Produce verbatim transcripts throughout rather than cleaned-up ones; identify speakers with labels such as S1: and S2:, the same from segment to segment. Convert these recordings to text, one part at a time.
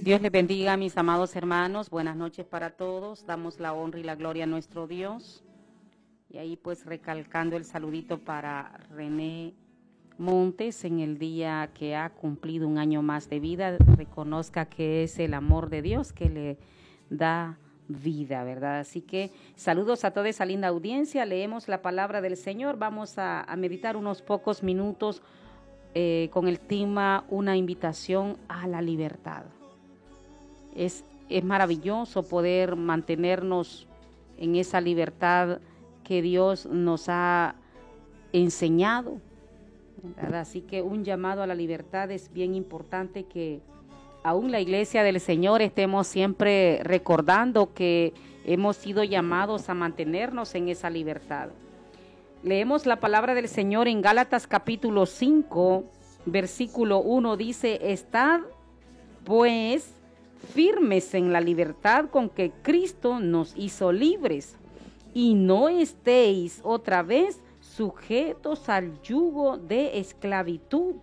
S1: Dios les bendiga, mis amados hermanos. Buenas noches para todos. Damos la honra y la gloria a nuestro Dios. Y ahí pues recalcando el saludito para René Montes en el día que ha cumplido un año más de vida. Reconozca que es el amor de Dios que le da vida, ¿verdad? Así que saludos a toda esa linda audiencia. Leemos la palabra del Señor. Vamos a, a meditar unos pocos minutos eh, con el tema Una invitación a la libertad. Es, es maravilloso poder mantenernos en esa libertad que Dios nos ha enseñado, ¿verdad? Así que un llamado a la libertad es bien importante que aún la iglesia del Señor estemos siempre recordando que hemos sido llamados a mantenernos en esa libertad. Leemos la palabra del Señor en Gálatas capítulo cinco, versículo uno, dice: Estad pues firmes en la libertad con que Cristo nos hizo libres, y no estéis otra vez sujetos al yugo de esclavitud.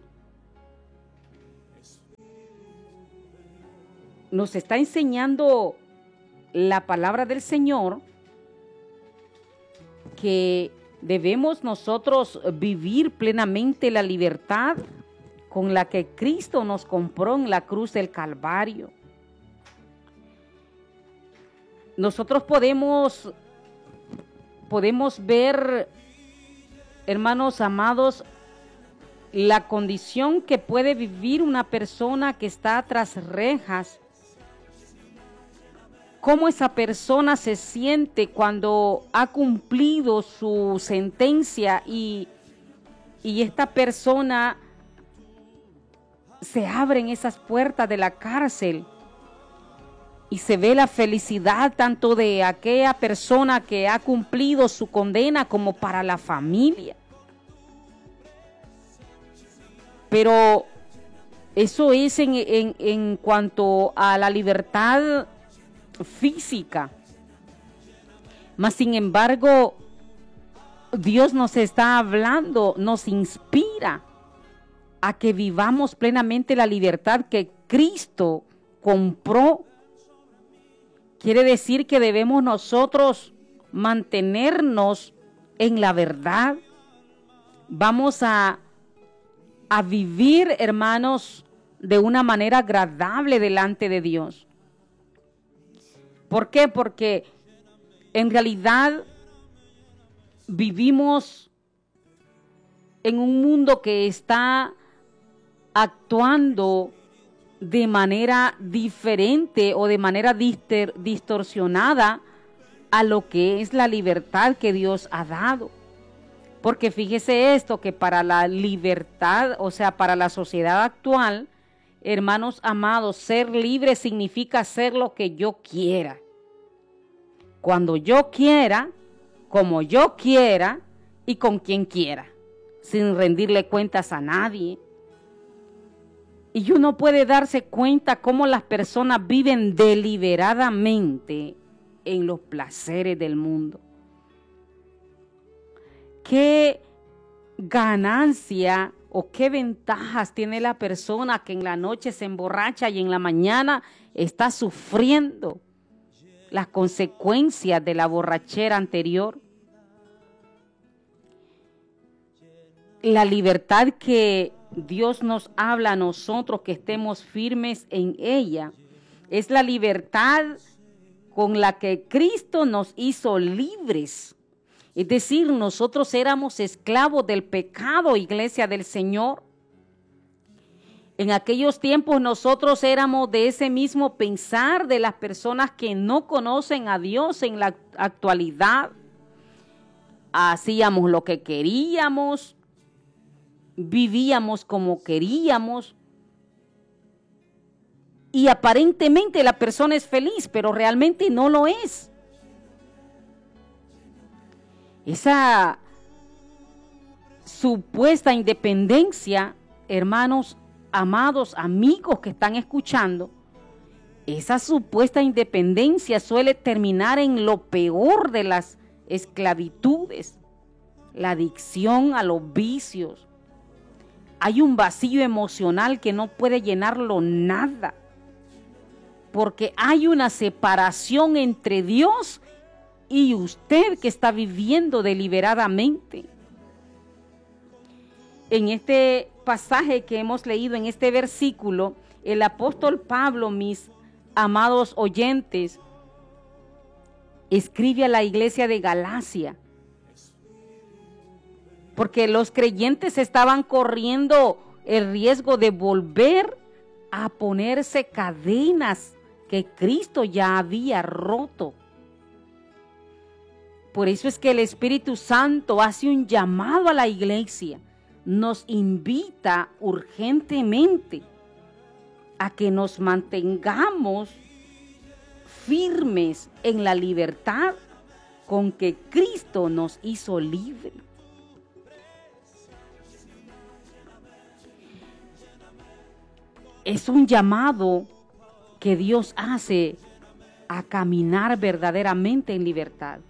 S1: Nos está enseñando la palabra del Señor que debemos nosotros vivir plenamente la libertad con la que Cristo nos compró en la cruz del Calvario. Nosotros podemos, podemos ver, hermanos amados, la condición que puede vivir una persona que está tras rejas, cómo esa persona se siente cuando ha cumplido su sentencia y, y esta persona se abren esas puertas de la cárcel. Y se ve la felicidad tanto de aquella persona que ha cumplido su condena como para la familia. Pero eso es en, en, en cuanto a la libertad física. Mas sin embargo, Dios nos está hablando, nos inspira a que vivamos plenamente la libertad que Cristo compró. Quiere decir que debemos nosotros mantenernos en la verdad. Vamos a, a vivir, hermanos, de una manera agradable delante de Dios. ¿Por qué? Porque en realidad vivimos en un mundo que está actuando de manera diferente o de manera distor- distorsionada a lo que es la libertad que Dios ha dado. Porque fíjese esto, que para la libertad, o sea, para la sociedad actual, hermanos amados, ser libre significa hacer lo que yo quiera. Cuando yo quiera, como yo quiera y con quien quiera, sin rendirle cuentas a nadie. Y uno puede darse cuenta cómo las personas viven deliberadamente en los placeres del mundo. ¿Qué ganancia o qué ventajas tiene la persona que en la noche se emborracha y en la mañana está sufriendo las consecuencias de la borrachera anterior? La libertad que Dios nos habla a nosotros que estemos firmes en ella es la libertad con la que Cristo nos hizo libres. Es decir, nosotros éramos esclavos del pecado, iglesia del Señor. En aquellos tiempos nosotros éramos de ese mismo pensar de las personas que no conocen a Dios en la actualidad. Hacíamos lo que queríamos, vivíamos como queríamos y aparentemente la persona es feliz, pero realmente no lo es. Esa supuesta independencia, hermanos amados, amigos que están escuchando, esa supuesta independencia suele terminar en lo peor de las esclavitudes, la adicción a los vicios. Hay un vacío emocional que no puede llenarlo nada. porque hay una separación entre Dios y usted que está viviendo deliberadamente. En este pasaje que hemos leído, en este versículo, el apóstol Pablo, mis amados oyentes, escribe a la iglesia de Galacia, porque los creyentes estaban corriendo el riesgo de volver a ponerse cadenas que Cristo ya había roto. Por eso es que el Espíritu Santo hace un llamado a la iglesia, nos invita urgentemente a que nos mantengamos firmes en la libertad con que Cristo nos hizo libres. Es un llamado que Dios hace a caminar verdaderamente en libertad.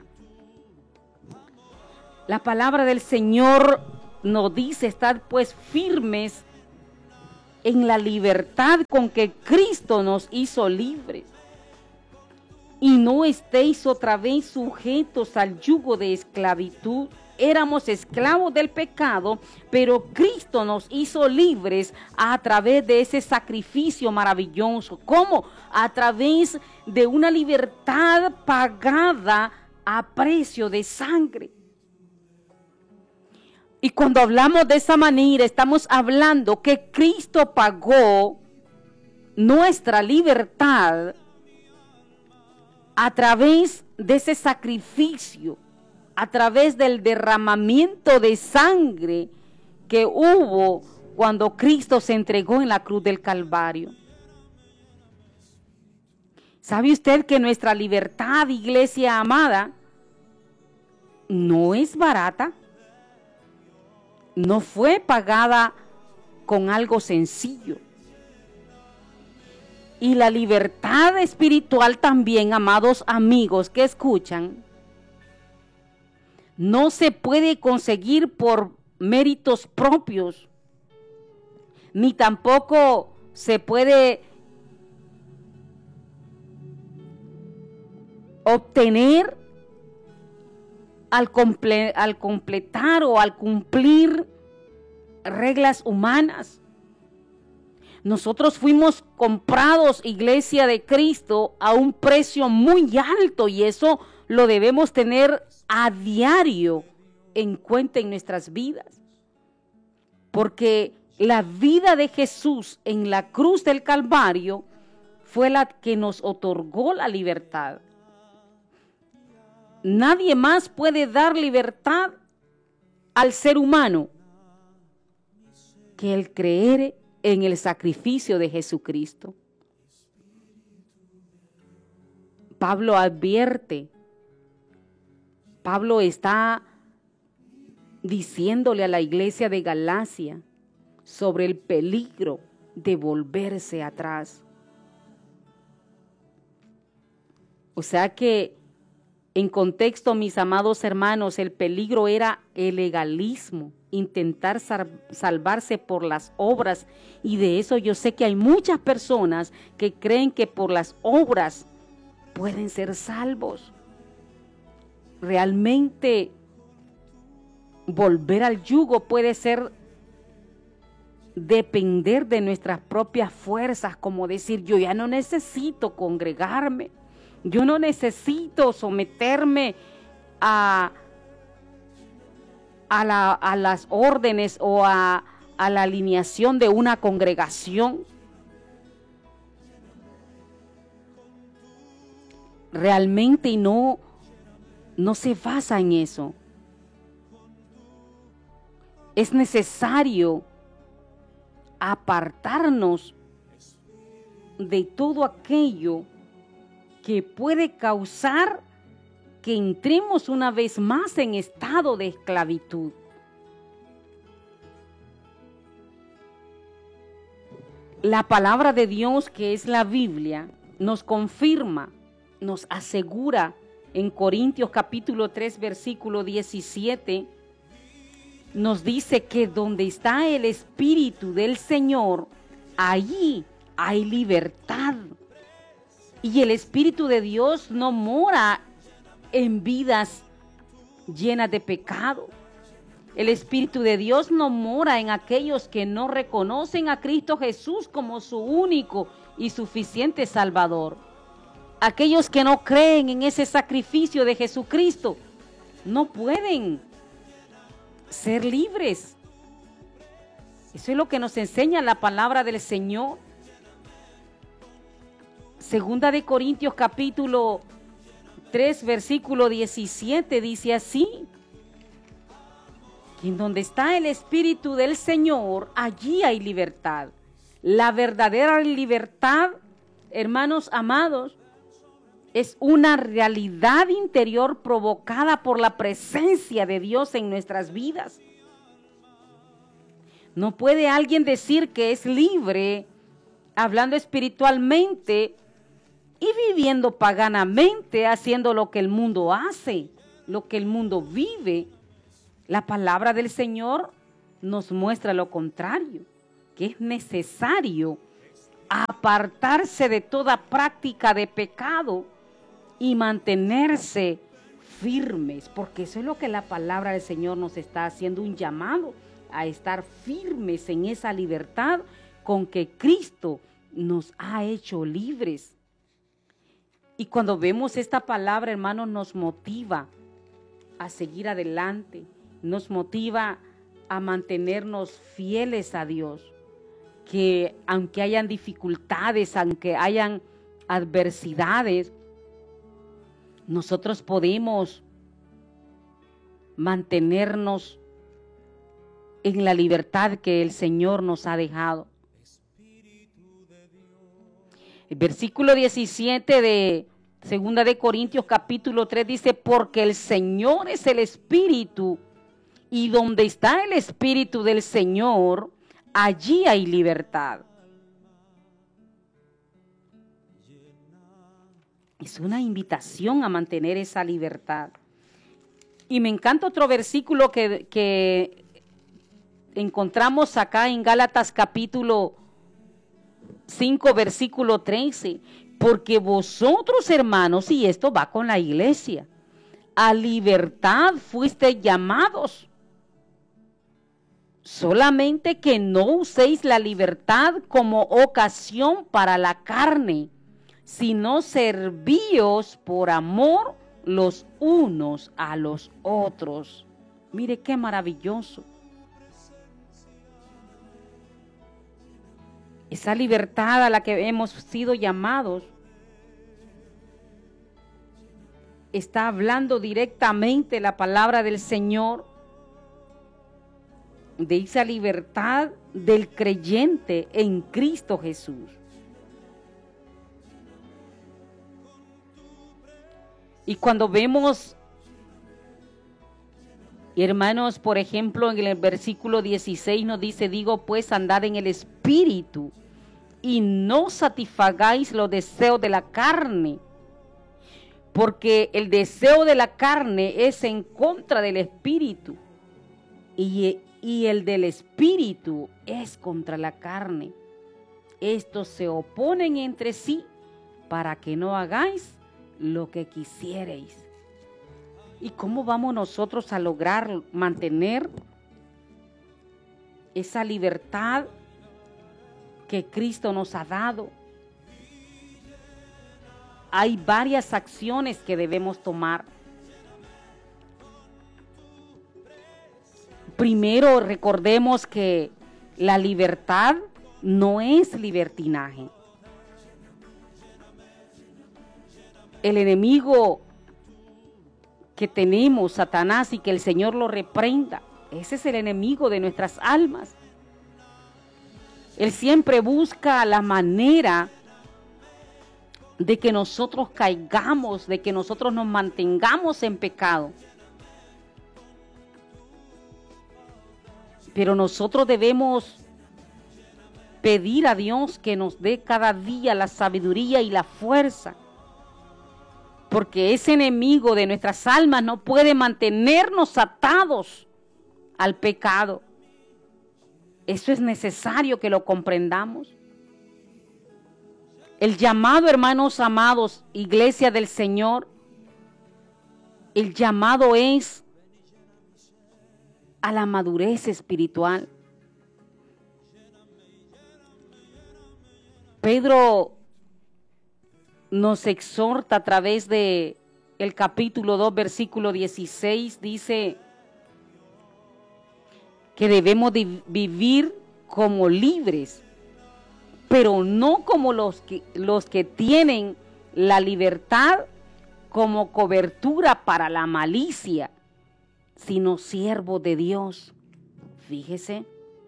S1: La palabra del Señor nos dice: estad pues firmes en la libertad con que Cristo nos hizo libres, y no estéis otra vez sujetos al yugo de esclavitud. Éramos esclavos del pecado, pero Cristo nos hizo libres a través de ese sacrificio maravilloso. ¿Cómo? A través de una libertad pagada a precio de sangre. Y cuando hablamos de esa manera, estamos hablando que Cristo pagó nuestra libertad a través de ese sacrificio, a través del derramamiento de sangre que hubo cuando Cristo se entregó en la cruz del Calvario. ¿Sabe usted que nuestra libertad, iglesia amada, no es barata? No fue pagada con algo sencillo. Y la libertad espiritual también, amados amigos que escuchan, no se puede conseguir por méritos propios, ni tampoco se puede obtener al, comple- al completar o al cumplir reglas humanas. Nosotros fuimos comprados, iglesia de Cristo, a un precio muy alto, y eso lo debemos tener a diario en cuenta en nuestras vidas. Porque la vida de Jesús en la cruz del Calvario fue la que nos otorgó la libertad. Nadie más puede dar libertad al ser humano que el creer en el sacrificio de Jesucristo. Pablo advierte, Pablo está diciéndole a la iglesia de Galacia sobre el peligro de volverse atrás. O sea que, en contexto, mis amados hermanos, el peligro era el legalismo, intentar salvarse por las obras, y de eso yo sé que hay muchas personas que creen que por las obras pueden ser salvos. Realmente volver al yugo puede ser depender de nuestras propias fuerzas, como decir: yo ya no necesito congregarme, yo no necesito someterme a, a, la, a las órdenes o a, a la alineación de una congregación. Realmente no, no se basa en eso. Es necesario apartarnos de todo aquello que puede causar que entremos una vez más en estado de esclavitud. La palabra de Dios, que es la Biblia, nos confirma, nos asegura en Corintios capítulo tres, versículo diecisiete, nos dice que donde está el Espíritu del Señor, allí hay libertad. Y el Espíritu de Dios no mora en vidas llenas de pecado. El Espíritu de Dios no mora en aquellos que no reconocen a Cristo Jesús como su único y suficiente Salvador. Aquellos que no creen en ese sacrificio de Jesucristo no pueden ser libres. Eso es lo que nos enseña la palabra del Señor. Segunda de Corintios capítulo tres, versículo diecisiete dice así: que en donde está el Espíritu del Señor, allí hay libertad. La verdadera libertad, hermanos amados, es una realidad interior provocada por la presencia de Dios en nuestras vidas. No puede alguien decir que es libre hablando espiritualmente y viviendo paganamente, haciendo lo que el mundo hace, lo que el mundo vive. La palabra del Señor nos muestra lo contrario, que es necesario apartarse de toda práctica de pecado y mantenerse firmes, porque eso es lo que la palabra del Señor nos está haciendo, un llamado a estar firmes en esa libertad con que Cristo nos ha hecho libres. Y cuando vemos esta palabra, hermanos, nos motiva a seguir adelante, nos motiva a mantenernos fieles a Dios, que aunque hayan dificultades, aunque hayan adversidades, nosotros podemos mantenernos en la libertad que el Señor nos ha dejado. El versículo diecisiete de Segunda de Corintios capítulo tres dice: porque el Señor es el Espíritu, y donde está el Espíritu del Señor, allí hay libertad. Es una invitación a mantener esa libertad. Y me encanta otro versículo que, que encontramos acá en Gálatas capítulo cinco, versículo trece. Porque vosotros, hermanos, y esto va con la iglesia, a libertad fuisteis llamados. Solamente que no uséis la libertad como ocasión para la carne, sino servíos por amor los unos a los otros. Mire qué maravilloso. Esa libertad a la que hemos sido llamados está hablando directamente la palabra del Señor de esa libertad del creyente en Cristo Jesús. Y cuando vemos, hermanos, por ejemplo, en el versículo dieciséis nos dice: digo pues, andad en el Espíritu, y no satisfagáis los deseos de la carne, porque el deseo de la carne es en contra del Espíritu, y, y el del Espíritu es contra la carne. Estos se oponen entre sí para que no hagáis lo que quisierais. ¿Y cómo vamos nosotros a lograr mantener esa libertad que Cristo nos ha dado? Hay varias acciones que debemos tomar. Primero, recordemos que la libertad no es libertinaje. El enemigo que tenemos, Satanás, y que el Señor lo reprenda, ese es el enemigo de nuestras almas. Él siempre busca la manera de que nosotros caigamos, de que nosotros nos mantengamos en pecado. Pero nosotros debemos pedir a Dios que nos dé cada día la sabiduría y la fuerza, porque ese enemigo de nuestras almas no puede mantenernos atados al pecado. Eso es necesario que lo comprendamos. El llamado, hermanos amados, iglesia del Señor, el llamado es a la madurez espiritual. Pedro nos exhorta a través de el capítulo dos, versículo dieciséis, dice que debemos de vivir como libres, pero no como los que, los que tienen la libertad como cobertura para la malicia, sino siervos de Dios. Fíjese,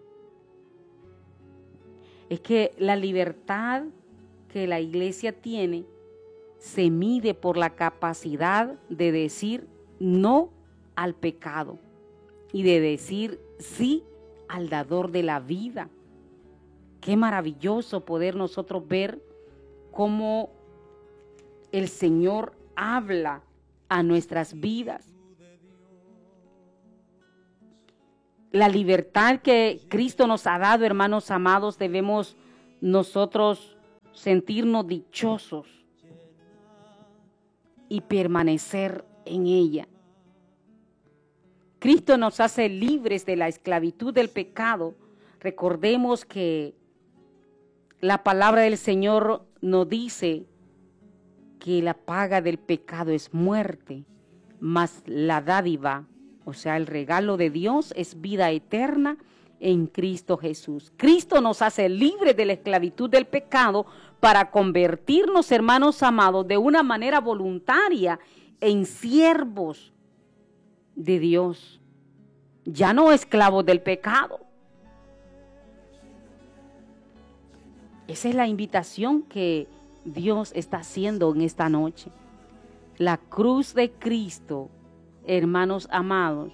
S1: es que la libertad que la iglesia tiene se mide por la capacidad de decir no al pecado y de decir sí al dador de la vida. Qué maravilloso poder nosotros ver cómo el Señor habla a nuestras vidas. La libertad que Cristo nos ha dado, hermanos amados, debemos nosotros sentirnos dichosos y permanecer en ella. Cristo nos hace libres de la esclavitud del pecado. Recordemos que la palabra del Señor nos dice que la paga del pecado es muerte, mas la dádiva, o sea, el regalo de Dios es vida eterna en Cristo Jesús. Cristo nos hace libres de la esclavitud del pecado para convertirnos, hermanos amados, de una manera voluntaria en siervos de Dios, ya no esclavos del pecado. Esa es la invitación que Dios está haciendo en esta noche. La cruz de Cristo, hermanos amados,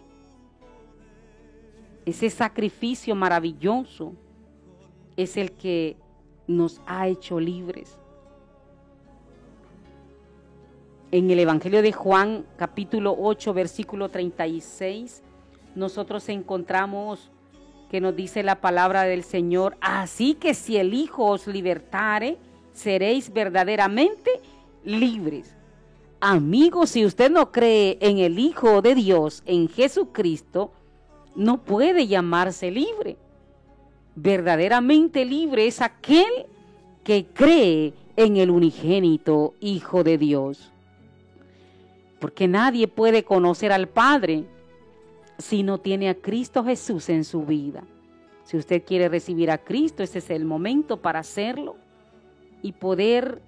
S1: ese sacrificio maravilloso es el que nos ha hecho libres. En el Evangelio de Juan, capítulo ocho, versículo treinta y seis, nosotros encontramos que nos dice la palabra del Señor: así que si el Hijo os libertare, seréis verdaderamente libres. Amigos, si usted no cree en el Hijo de Dios, en Jesucristo, no puede llamarse libre. Verdaderamente libre es aquel que cree en el unigénito Hijo de Dios. Porque nadie puede conocer al Padre si no tiene a Cristo Jesús en su vida. Si usted quiere recibir a Cristo, ese es el momento para hacerlo y poder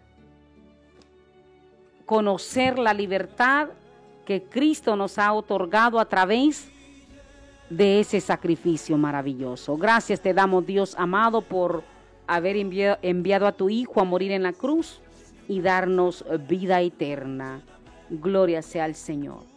S1: conocer la libertad que Cristo nos ha otorgado a través de ese sacrificio maravilloso. Gracias te damos, Dios amado, por haber enviado, enviado a tu Hijo a morir en la cruz y darnos vida eterna. Gloria sea al Señor.